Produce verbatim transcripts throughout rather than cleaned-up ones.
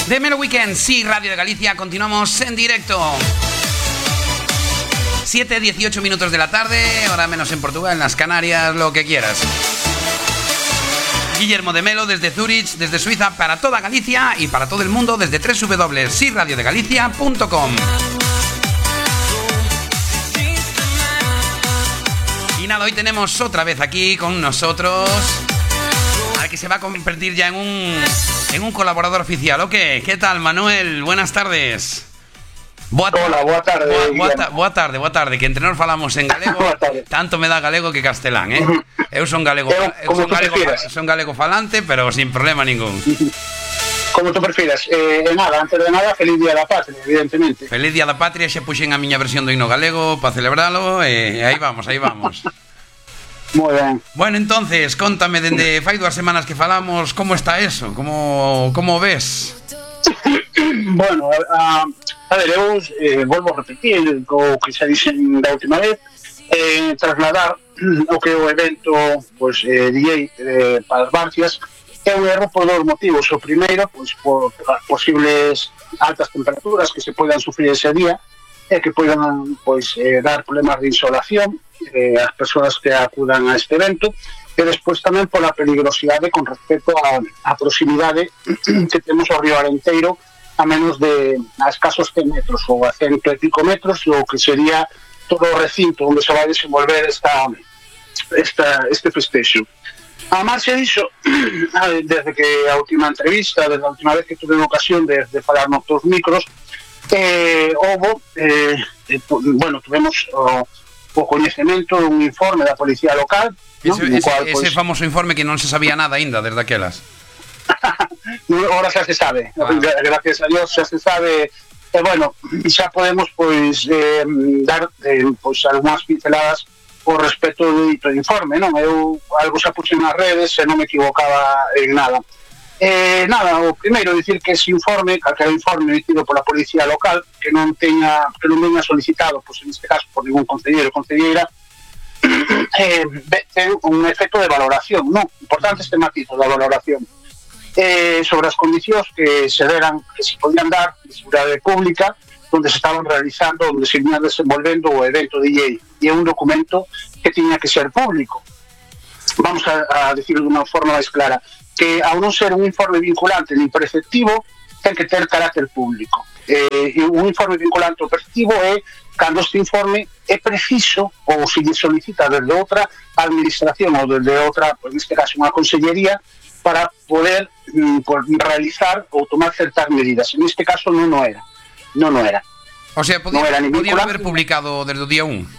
de Melo Weekend, sí, Radio de Galicia. Continuamos en directo. siete, dieciocho minutos de la tarde, hora menos en Portugal, en las Canarias, lo que quieras. Guillermo de Melo desde Zurich, desde Suiza, para toda Galicia y para todo el mundo desde doble u doble u doble u punto si radio de galicia punto com. Y nada, hoy tenemos otra vez aquí con nosotros al que se va a convertir ya en un en un colaborador oficial. ¿O qué? ¿Qué tal, Manuel? Buenas tardes. Boa Hola, boa tarde. Boa, boa, ta, boa tarde, boa tarde. Que entre nós falamos en galego, tanto me dá galego que castelán, eh? Eu son galego, eu, eu son galego, son galego falante, pero sin problema ningún. Como tú prefieras. Eh, nada, antes de nada, feliz Día da Patria, evidentemente. Feliz Día da Patria, xe puxen a miña versión do himno galego para celebralo e aí vamos, aí vamos. Moi ben. Bueno, entonces, contame, dende fai dúas semanas que falamos, como está eso? Como como ves? Bueno, a, a ver, eu eh, volvo a repetir o que xa dixen da última vez, eh, trasladar o que o evento pues, eh, D J eh, para as Barcias é un erro por dos motivos. O primeiro, pues, por as posibles altas temperaturas que se poidan sufrir ese día e que poidan pues, eh, dar problemas de insolación eh, ás persoas que acudan a este evento, e despois tamén pola peligrosidade con respecto a, a proximidade que temos ao río Arenteiro a menos de a escasos cen metros ou a cento e pico metros, o que sería todo o recinto onde se vai desenvolver esta, esta, este festexo. A marcha diso, desde que a última entrevista, desde a última vez que tuve ocasión de, de falar nos dos micros, eh, houve, eh, eh, bueno, tuvemos o, o coñecemento dun informe da policía local, ese, ¿no? ese, cual, ese pues, famoso informe que non se sabía nada ainda desde aquelas. Ahora xa se sabe, ah. gracias a Dios xa se sabe, e bueno, xa podemos pois eh, dar eh, pois algunhas pinceladas por respecto do dito informe, non? Eu algo xa puxe nas redes e non me equivocaba en nada. Eh, nada, o primeiro dicir que ese informe, calquera informe emitido pola policía local, que non teña, que non veña solicitado, pois en este caso por ningún concelleiro ou concelleira, eh, ten un efecto de valoración, non? Importante este matizo da valoración. Eh, sobre as condicións que se deran, que se podían dar de seguridade pública, onde se estaban realizando, onde se vinha desenvolvendo o evento D J, e é un documento que tiña que ser público. Vamos a, a decirlo de unha forma máis clara, que ao non ser un informe vinculante ni preceptivo, ten que ter carácter público. Eh, un informe vinculante ou preceptivo é cando este informe é preciso ou se lle solicita desde outra administración ou desde outra, pues, neste caso unha consellería, para poder mm, por realizar ou tomar certas medidas. En este caso non o era. Non o era. O sea, podía, no era podía haber publicado desde o día un.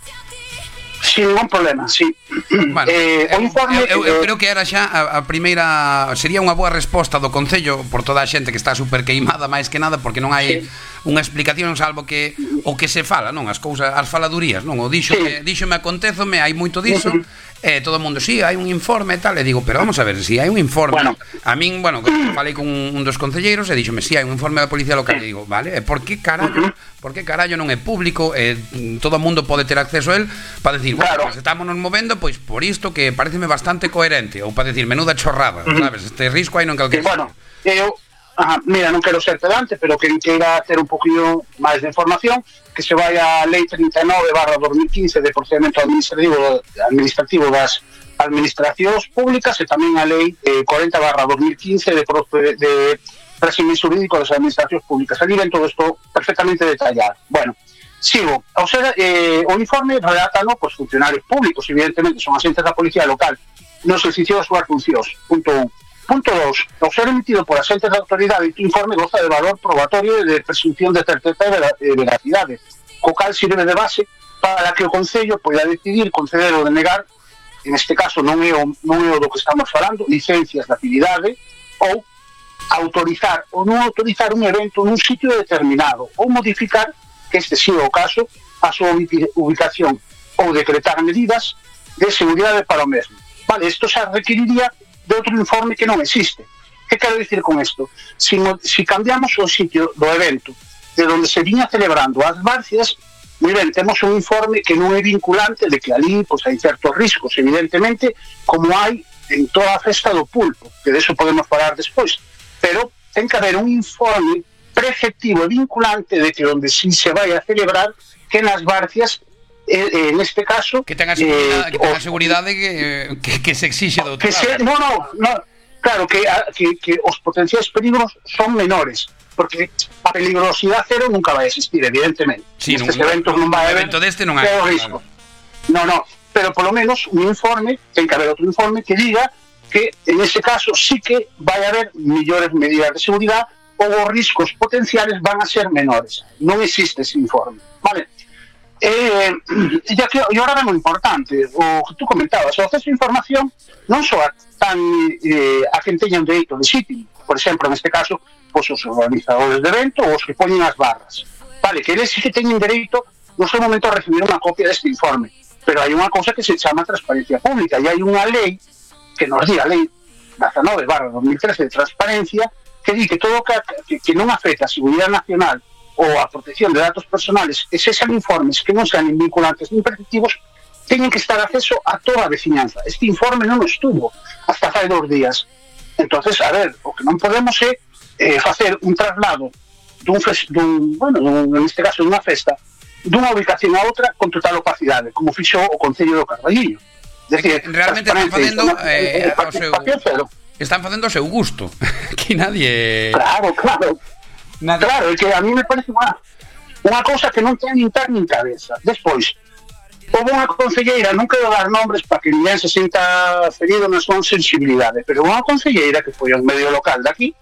Sin ningún problema, sí. Bueno, eh, eu, o informe, eu, eu, eu creo que era xa a, a primeira, sería unha boa resposta do Concello por toda a xente que está super queimada máis que nada, porque non hai sí. unha explicación salvo que o que se fala, non, as cousas, as faladurías, non, o díxome, sí. díxome acontezome, hai moito diso. Uh -huh. Eh, todo o mundo, sí, hai un informe e tal, e digo, pero vamos a ver, si hai un informe, bueno. A min, bueno, falei con un dos concelleiros e díxome, si sí, hai un informe da policía local, e digo, vale, e por que carallo, por que carallo non é público, e todo o mundo pode ter acceso a él, para decir, bueno, claro. Pues estamos nos movendo, pois por isto que pareceme bastante coherente, ou para decir, menuda chorrada, uh -huh. sabes, este risco hai non calquer. Bueno, eu, ajá, mira, non quero ser pedante, pero que queira ter un poquinho máis de información, que se vai a Lei trinta e nove barra dos mil quince de procedimento administrativo administrativo das administracións públicas e tamén a Lei eh, cuarenta barra dos mil quince de, de régimen jurídico das administracións públicas. Ali ven todo isto perfectamente detallado. Bueno, sigo. O sea, eh, o informe relátalo pues, funcionarios públicos, evidentemente, son agentes da policía local, no exercicio das súas funcións. Punto un. Punto dos. Ao ser emitido por agentes de autoridade, este informe goza de valor probatorio e de presunción de certeza e veracidade, co cal sirve de base para que o Concello poida decidir conceder ou denegar, en este caso non é o, non é o do que estamos falando, licencias de actividade, ou autorizar ou non autorizar un evento nun sitio determinado, ou modificar, que este sí é o caso, a súa ubicación, ou decretar medidas de seguridade para o mesmo. Vale, isto xa requeriría de outro informe que non existe. Que quero dicir con isto? Si, si cambiamos o sitio do evento de onde se viña celebrando as Barcias, moi ben, temos un informe que non é vinculante de que ali pues, hai certos riscos, evidentemente, como hai en toda a festa do pulpo, que de eso podemos falar despois, pero ten que haber un informe preceptivo e vinculante de que onde si se vai a celebrar que nas Barcias, eh, en este caso, que tenga seguridade, eh, que tenga seguridade que, que, que se exixe do outro lado. No, no, no, claro, que, que, que os potenciais perigros son menores, porque a peligrosidade cero nunca vai existir, evidentemente. Sí, Estes nun, eventos non vai haber evento deste non hai risco. No, no, pero polo menos un informe, ten que haber outro informe que diga que en ese caso sí que vai haber millores medidas de seguridade ou os riscos potenciales van a ser menores. Non existe ese informe, vale? Eh, e aquí, e ahora é moi importante o que tú comentabas, o acceso a información non só a, tan, eh, a quen teña un dereito legítimo, por exemplo, neste caso, pois os organizadores de evento ou os que poñen as barras, vale, que eles sí que teñen dereito no seu momento a recibir unha copia deste informe, pero hai unha cousa que se chama transparencia pública, e hai unha lei que nos di a lei dezanove barra dos mil trece de transparencia, que di que todo que, que, que non afecta a seguridade nacional ou a protección de datos personales, e se sean informes que non sean vinculantes nin preceptivos, teñen que estar acceso a toda a veciñanza. Este informe non estuvo hasta fai dos días. Entonces, a ver, o que non podemos é eh, facer un traslado dun, fes, dun, bueno, dun, en este caso dunha festa, dunha ubicación a outra con total opacidade, como fixo o Concello do Carballiño. Decir, realmente están facendo eh, ao seu... Están facendo ao seu gusto. Que nadie... Claro, claro. Nadie... Claro, é que a mí me parece unha, unha cousa que non ten nin tar nin cabeza. Despois, houve unha concelleira, non quero dar nombres para que ninguén se sinta ferido na súa sensibilidade, pero unha concelleira que foi un medio local daqui,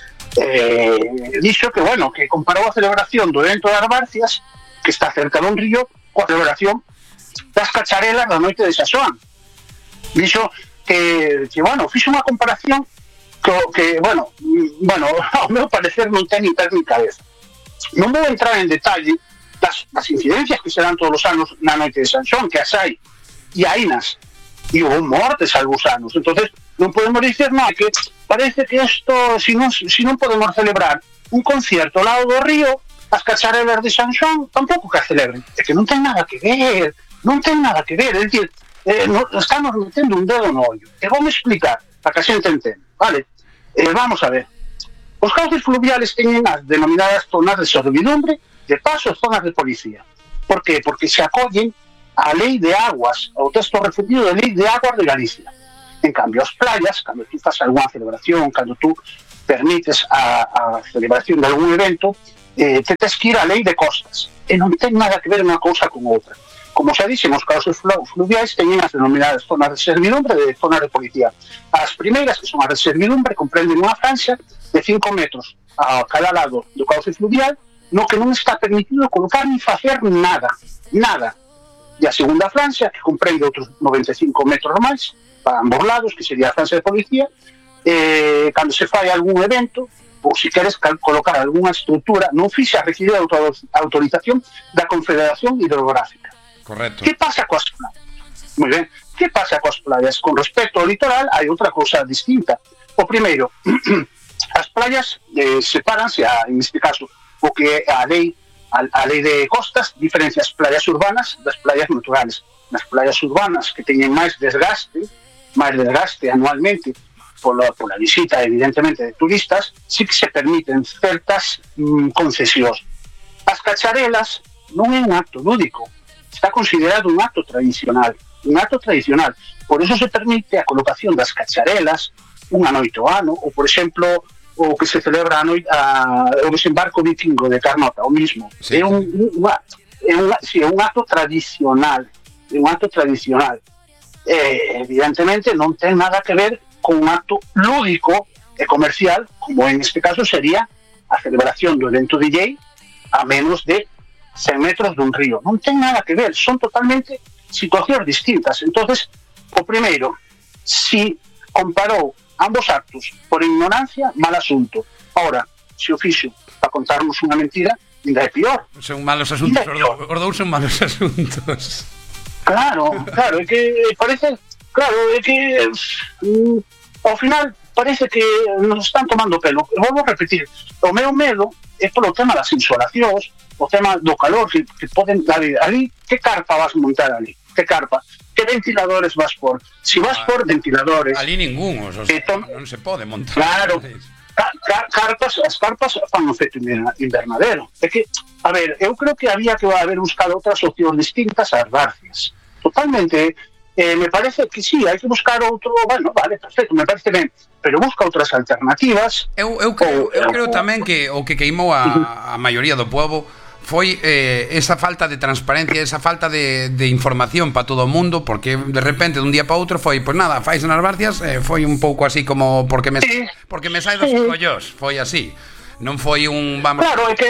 eh, dixo que, bueno, que comparou a celebración do evento das Barcias, que está cerca dun río, coa celebración das cacharelas da noite de San Xoán. Dixo que, que bueno, fixo unha comparación que, que bueno, bueno, ao meu parecer non ten nin pés nin cabeza. Non vou entrar en detalle das, das incidencias que se dan todos os anos na noite de San Xoán, que as hai, e hainas, e houve mortes algúns anos. Entonces non podemos dicer nada, que parece que isto, si non, si non podemos celebrar un concierto ao lado do río, as cacharelas de San Xoán tampouco que a celebren. É que non ten nada que ver, non ten nada que ver, é dicir, Eh, no, estamos metendo un dedo no ollo. E vou me explicar, para que a xente entenda, vale? Eh, vamos a ver. Os cauces fluviales teñen as denominadas zonas de servidumbre, de paso e zonas de policía. Por qué? Porque se acollen a lei de aguas, ao texto referido de lei de aguas de Galicia. En cambio, as playas, cando tú faz algunha celebración, cando tú permites a, a celebración de algún evento, eh, te tes que ir a lei de costas. E non ten nada que ver unha cousa con outra. Como xa dixemos, os cauces fluviais teñen as denominadas zonas de servidumbre e zonas de policía. As primeiras, que son as de servidumbre, comprenden unha franxa de cinco metros a cada lado do cauce fluvial, no que non está permitido colocar ni facer nada, nada. E a segunda franxa, que comprende outros noventa e cinco metros máis, para ambos lados, que sería a franxa de policía, eh, cando se fai algún evento, ou se queres colocar algunha estrutura, non fixa requerida a autorización da Confederación Hidrográfica. Correcto. Que pasa coas playas? Moi ben, que pasa coas playas? Con respecto ao litoral hai outra cousa distinta. O primeiro, as playas eh, sepáranse, a, en este caso, o que a lei a, a lei de costas diferencia as playas urbanas das playas naturales. Nas playas urbanas que teñen máis desgaste, máis desgaste anualmente pola, pola visita, evidentemente, de turistas, sí que se permiten certas mm, concesións. As cacharelas non é un acto lúdico, está considerado un acto tradicional, un acto tradicional. Por eso se permite a colocación das cacharelas unha noite ao ano, ou, por exemplo, o que se celebra a noite, a, o desembarco vikingo de Carnota, o mismo. Sí. É, un, un, é, un, sí, é un acto tradicional, é un acto tradicional. Eh, evidentemente non ten nada que ver con un acto lúdico e comercial, como en este caso sería a celebración do evento D J a menos de cen metros dun río. Non ten nada que ver, son totalmente situacións distintas. Entonces, o primeiro, si comparou ambos actos por ignorancia, mal asunto. Ahora, se o fixo para contarnos unha mentira, ainda é pior. Son malos asuntos, os dous son malos asuntos. Claro, claro, é que parece, claro, é que mm, ao final parece que nos están tomando pelo. Volvo a repetir, o meu medo é polo tema das insolacións, o tema do calor que, que poden dar ali. Que carpa vas montar ali? Que carpa? Que ventiladores vas por? Si vas ah, por ventiladores... Ali ningún, o sea, ton... non se pode montar. Claro, Car car carpas, as carpas fan un efecto invernadero. É que, a ver, eu creo que había que haber buscado outras opcións distintas ás barcias. Totalmente, eh, me parece que sí, hai que buscar outro, bueno, vale, perfecto, me parece ben, pero busca outras alternativas. Eu, eu creo, eu creo tamén que o que queimou a, a maioría do povo foi eh, esa falta de transparencia, esa falta de, de información para todo o mundo, porque de repente dun día para outro foi, pois pues nada, fais nas barcias, eh, foi un pouco así como porque me, sí. porque me sai dos sí. collos, foi así. Non foi un, vamos... Claro, é que...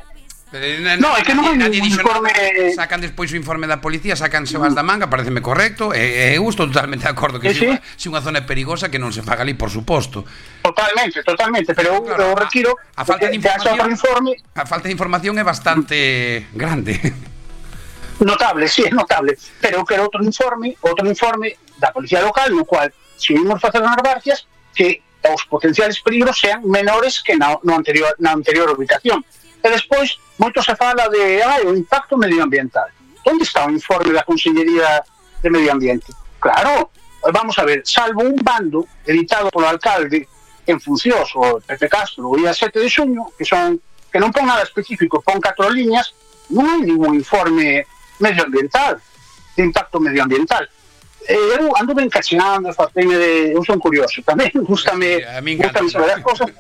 No, é que non hai un informe... Sacan despois o informe da policía, sacan sebas da manga, pareceme correcto, e eu estou totalmente de acordo que sí, se, sí. se unha zona é perigosa que non se faga ali, por suposto. Totalmente, totalmente, pero claro, eu retiro a, a falta de información, informe... a falta de información é bastante grande. Notable, sí, é notable, pero eu quero outro informe, outro informe da policía local, no cual, se vimos facer nas barcias, que os potenciales peligros sean menores que na, no anterior, na anterior ubicación. E despois, moito se fala de ah, o impacto medioambiental. Onde está o informe da Consellería de Medio Ambiente? Claro, vamos a ver, salvo un bando editado polo alcalde en funcións, o Pepe Castro, o día sete de xuño, que son que non pon nada específico, pon catro liñas, non hai ningún informe medioambiental, de impacto medioambiental. Eh, eu ando ben cacheando, faceme de... Eu son curioso tamén, gustame, gustame saber as cosas.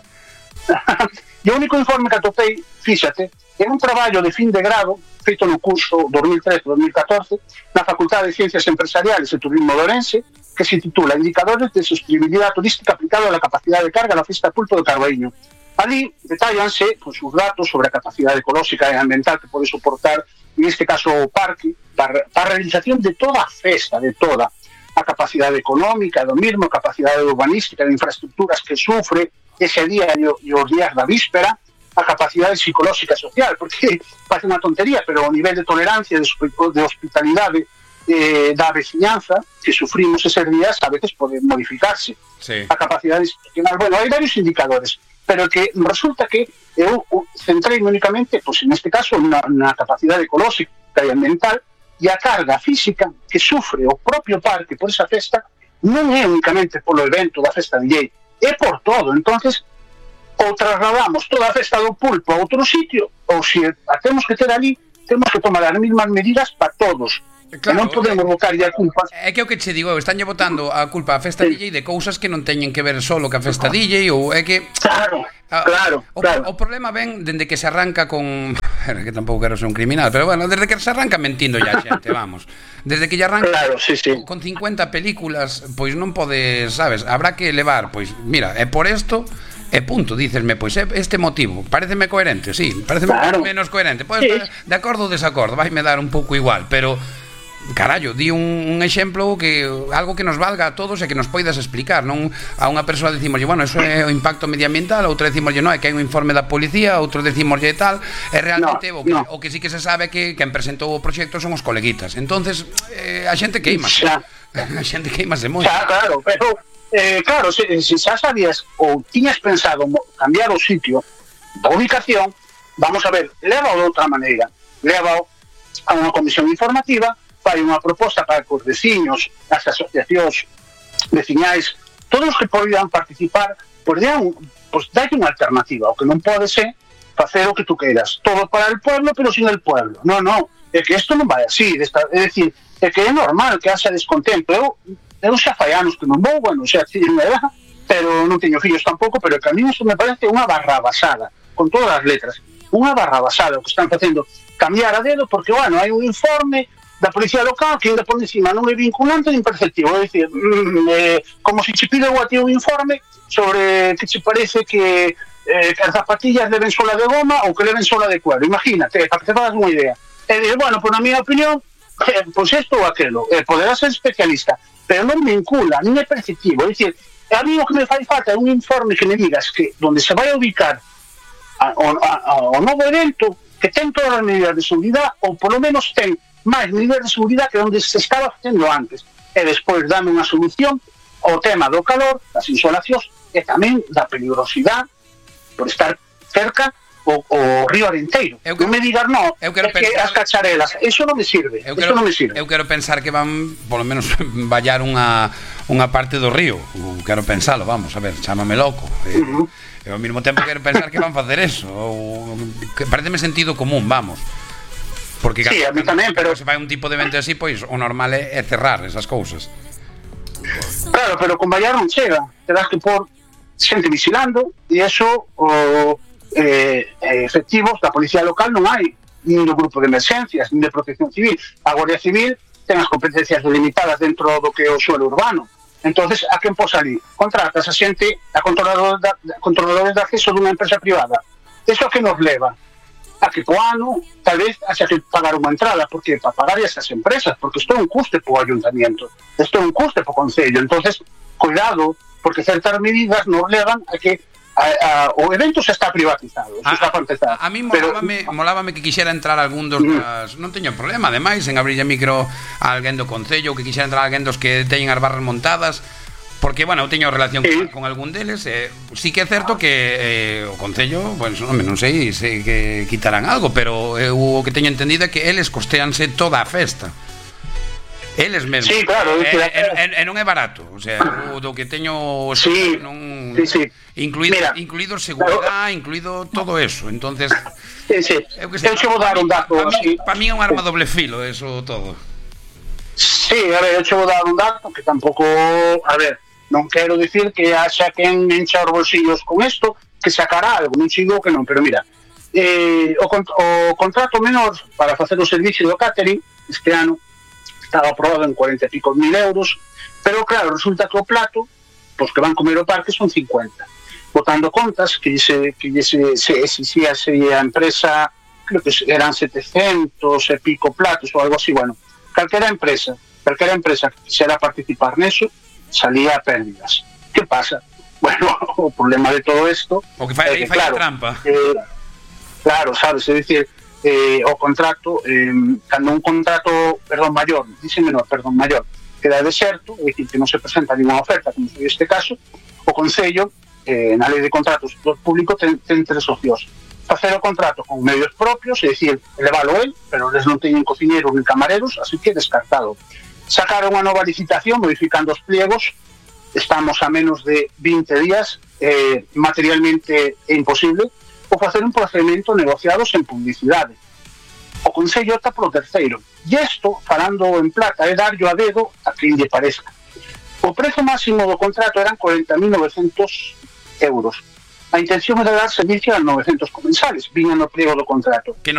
E o único informe que atopei, fíxate, é un traballo de fin de grado feito no curso dos mil trece dos mil catorce na Facultade de Ciencias Empresariales e Turismo de Ourense, que se titula Indicadores de Sostenibilidade Turística aplicado a la capacidade de carga na Festa Pulpo do Carbaíño. Ali detallanse pues, os datos sobre a capacidade ecolóxica e ambiental que pode soportar, en este caso o parque, para, para a realización de toda a festa, de toda a capacidade económica do mismo, a capacidade urbanística de infraestructuras que sufre ese día e os días da víspera, a capacidade psicolóxica e social, porque parece unha tontería, pero o nivel de tolerancia, de hospitalidade eh, da veciñanza que sufrimos eses días a veces pode modificarse. Sí. A capacidade institucional, bueno, hai varios indicadores, pero que resulta que eu centrei únicamente, pues, en este caso, na, na capacidade ecolóxica e ambiental, e a carga física que sufre o propio parque por esa festa non é únicamente polo evento da festa D J, é por todo. Entonces, ou trasladamos toda a festa do pulpo a outro sitio, ou se a temos que ter ali, temos que tomar as mesmas medidas para todos. Claro, non podemos botarlle a culpa. É que o que che digo, estanlle botando a culpa a festa sí. D J de cousas que non teñen que ver solo ca festa D J, ou é que... Claro, a, claro, o, claro. O problema ven dende que se arranca con... que tampouco quero ser un criminal, pero bueno, desde que se arranca mentindo ya xente, vamos. Desde que lle arranca claro, sí, sí. con cincuenta películas, pois non podes, sabes, habrá que elevar, pois, mira, é por esto... E punto, dícesme, pois este motivo pareceme coherente, sí, pareceme claro. menos coherente, pois sí. De acordo ou desacordo, vaime dar un pouco igual, pero carallo, di un, un exemplo que algo que nos valga a todos e que nos poidas explicar, non a unha persoa decimoslle, bueno, eso é o impacto medioambiental, outra decimoslle, non, é que hai un informe da policía, outro decimoslle tal, e realmente no, o, que, no. o que sí que se sabe que quen presentou o proxecto son os coleguitas. Entonces, eh, a xente queimase. A xente queimase moito. Xa, claro, pero Eh, claro, se, se xa sabías ou tiñas pensado cambiar o sitio da ubicación, vamos a ver, leva de outra maneira, leva a unha comisión informativa, fai unha proposta para que os veciños, as asociacións veciñais, todos os que poidan participar, pois dean, pois dai unha alternativa, o que non pode ser facer o que tú queiras, todo para el pueblo pero sin el pueblo. No, no, é que isto non vai así, é dicir, é que é normal que haxa descontento. Eu Eu xa fai anos que non vou, bueno, xa teño unha edad, pero non teño fillos tampouco, pero que a mí isto me parece unha barra basada, con todas as letras, unha barra basada o que están facendo, cambiar a dedo, porque, bueno, hai un informe da policía local que ainda por encima non é vinculante nin perceptivo, é dicir, mm, eh, como se che pide a ti un informe sobre que che parece que, eh, que as zapatillas leven sola de goma ou que leven sola de cuero, imagínate, para que te fagas unha idea. E dir, bueno, por na miña opinión, eh, pois isto ou aquelo, eh, poderá ser especialista, pero non vincula, non é perceptivo. É dicir, a mí o que me fai falta é un informe que me digas que donde se vai a ubicar a, a, a, o novo evento, que ten todas as medidas de seguridade, ou polo menos ten máis medidas de seguridade que onde se estaba facendo antes. E despois dame unha solución ao tema do calor, das insolacións, e tamén da peligrosidade por estar cerca o, o río Arenteiro. Eu que, non me digas, no, eu quero é pensar, que as cacharelas, eso non me sirve, eu eso quero, non me sirve. Eu quero pensar que van, polo menos, vallar unha unha parte do río. Quero pensalo, vamos, a ver, chámame loco. E, uh -huh. e ao mesmo tempo quero pensar que van facer eso. Ou, que pareceme sentido común, vamos. Porque sí, a mí tamén, pero se vai un tipo de evento así, pois o normal é, é cerrar esas cousas. Claro, pero con Vallar non chega. Terás que por xente vigilando e eso o eh, efectivos da policía local non hai, nin do grupo de emergencias, nin de protección civil. A Guardia Civil ten as competencias delimitadas dentro do que é o suelo urbano. Entonces, a quen pos ali? Contratas a xente, a controladores de, controladores de acceso dunha empresa privada. Eso que nos leva a que po ano, tal vez, haxa que pagar unha entrada, porque para pagar esas empresas, porque isto é un custe po ayuntamiento, isto é un custe po concello. Entonces, cuidado, porque certas medidas nos levan a que a, a, o evento xa está privatizado, xa está a, a mí molábame, pero... molábame que quixera entrar algún dos das... Non teño problema, ademais, en abrirlle micro a alguén do concello, que quixera entrar a alguén dos que teñen as barras montadas, porque, bueno, eu teño relación sí. con, con algún deles. eh, sí que é certo que eh, o concello, pues, non, non sei se que quitarán algo, pero eu o que teño entendido é que eles costeanse toda a festa. Eles mesmos. Sí, claro, e, e, e non é barato, o sea, o do que teño sí, non, sí, sí. incluído, Mira, incluído seguridade, claro. incluído todo eso. Entonces, sí, sí. eu que sei, eu che vou dar un dato para así. Para mí é un arma doble filo eso todo. Sí, a ver, eu che vou dar un dato que tampouco, a ver, non quero dicir que haxa quen encha os bolsillos con isto, que sacará algo, non sigo que non, pero mira, eh, o, o contrato menor para facer o servicio do catering este ano estaba aprobado en cuarenta e pico mil euros, pero claro, resulta que o plato, pois que van comer o parque son cincuenta. Botando contas, que se, que se, se exixía se a empresa, creo que eran setecientos e pico platos ou algo así, bueno, calquera empresa, calquera empresa que quixera participar neso, salía a pérdidas. Que pasa? Bueno, o problema de todo isto o que fai, é que, fai claro, trampa. Eh, claro, sabes, é dicir, Eh, o contrato, eh, cando un contrato, perdón, maior, dice menor, perdón, maior, queda deserto, é dicir, que non se presenta ninguna oferta, como foi este caso, o Concello, eh, na lei de contratos do público, ten, ten tres opcións. Facer o contrato con medios propios, é dicir, elevalo el, pero eles non teñen cociñeros ni camareros, así que descartado. Sacar unha nova licitación, modificando os pliegos, estamos a menos de vinte días, eh, materialmente é imposible, ou facer un procedimento negociado sen publicidade. O Concello está pro terceiro. E isto, falando en plata, é darlle a dedo a quen lle parezca. O prezo máximo do contrato eran cuarenta mil novecientos euros. A intención era dar servicio a novecentos comensales, viña no pliego do contrato. Que